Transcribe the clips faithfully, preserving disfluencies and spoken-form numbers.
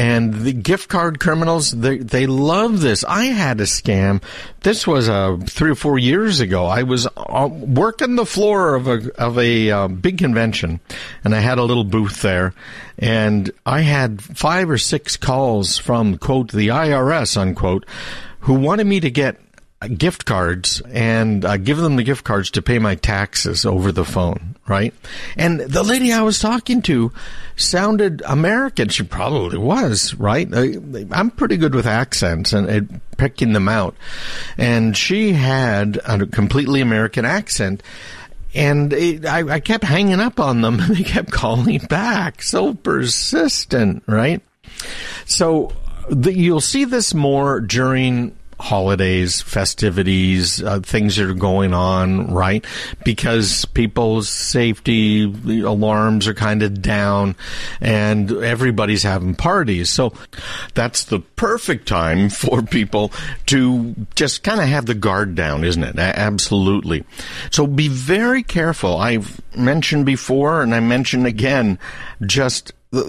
And the gift card criminals, they they love this. I had a scam. This was uh, three or four years ago. I was uh, working the floor of a of a uh, big convention, and I had a little booth there, and I had five or six calls from, quote, the I R S, unquote, who wanted me to get gift cards and uh, give them the gift cards to pay my taxes over the phone, right? And the lady I was talking to sounded American. She probably was, right? I, I'm pretty good with accents and, and picking them out. And she had a completely American accent. And it, I, I kept hanging up on them, and they kept calling back. So persistent, right? So the, you'll see this more during holidays, festivities, uh, things that are going on, right? Because people's safety alarms are kind of down and everybody's having parties. So that's the perfect time for people to just kind of have the guard down, isn't it? Absolutely. So be very careful. I've mentioned before, and I mention again, just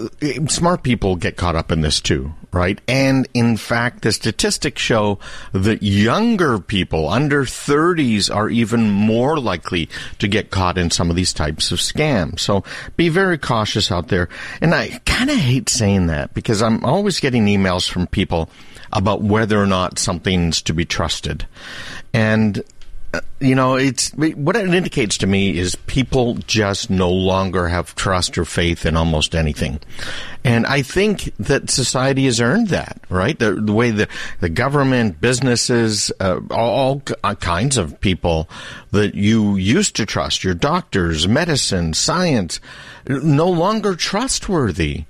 smart people get caught up in this too, right? And in fact, the statistics show that younger people under thirties are even more likely to get caught in some of these types of scams. So be very cautious out there. And I kind of hate saying that because I'm always getting emails from people about whether or not something's to be trusted. And you know, it's what it indicates to me is people just no longer have trust or faith in almost anything. And I think that society has earned that, right? The, the way the, the government, businesses, uh, all, all kinds of people that you used to trust, your doctors, medicine, science, no longer trustworthy.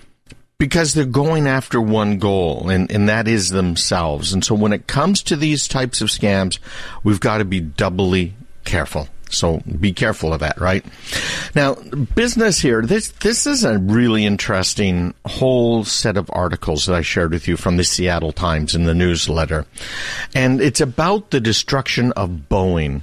Because they're going after one goal, and, and that is themselves. And so when it comes to these types of scams, we've got to be doubly careful. So be careful of that, right? Now, business here, this this is a really interesting whole set of articles that I shared with you from the Seattle Times in the newsletter. And it's about the destruction of Boeing.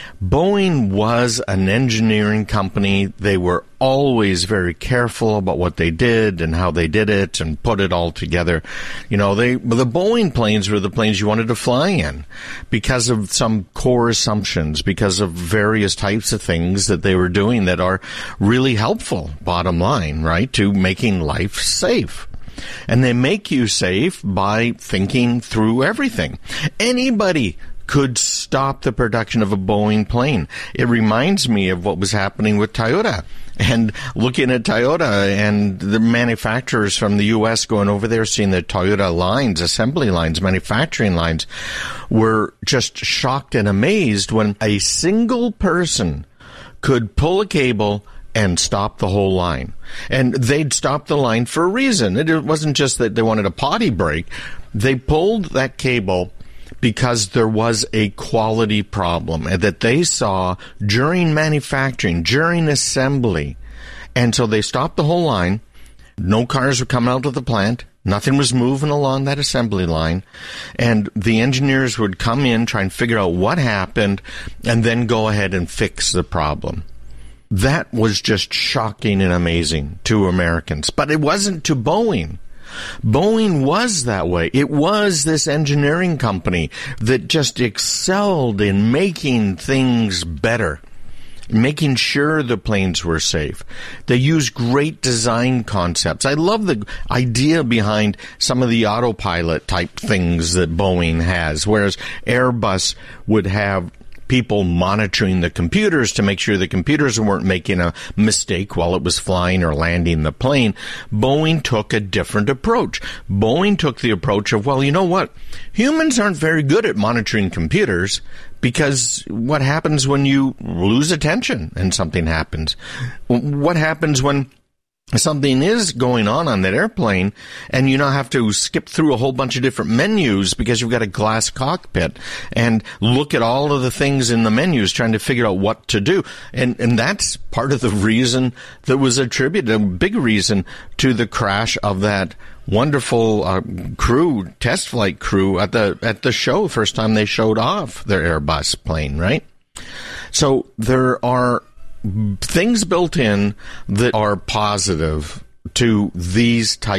Boeing was an engineering company. They were always very careful about what they did and how they did it and put it all together. You know, they the Boeing planes were the planes you wanted to fly in because of some core assumptions, because of various types of things that they were doing that are really helpful, bottom line, right, to making life safe. And they make you safe by thinking through everything. Anybody could stop the production of a Boeing plane. It reminds me of what was happening with Toyota. And looking at Toyota and the manufacturers from the U S going over there, seeing the Toyota lines, assembly lines, manufacturing lines, were just shocked and amazed when a single person could pull a cable and stop the whole line. And they'd stop the line for a reason. It wasn't just that they wanted a potty break. They pulled that cable because there was a quality problem that they saw during manufacturing, during assembly. And so they stopped the whole line. No cars were coming out of the plant. Nothing was moving along that assembly line. And the engineers would come in, try and figure out what happened, and then go ahead and fix the problem. That was just shocking and amazing to Americans. But it wasn't to Boeing. Boeing was that way. It was this engineering company that just excelled in making things better, making sure the planes were safe. They used great design concepts. I love the idea behind some of the autopilot type things that Boeing has, whereas Airbus would have people monitoring the computers to make sure the computers weren't making a mistake while it was flying or landing the plane. Boeing took a different approach. Boeing took the approach of, well, you know what? Humans aren't very good at monitoring computers because what happens when you lose attention and something happens? What happens when something is going on on that airplane and you now have to skip through a whole bunch of different menus because you've got a glass cockpit and look at all of the things in the menus trying to figure out what to do. And, and that's part of the reason that was attributed, a big reason, to the crash of that wonderful uh, crew, test flight crew at the, at the show, first time they showed off their Airbus plane, right? So there are things built in that are positive to these types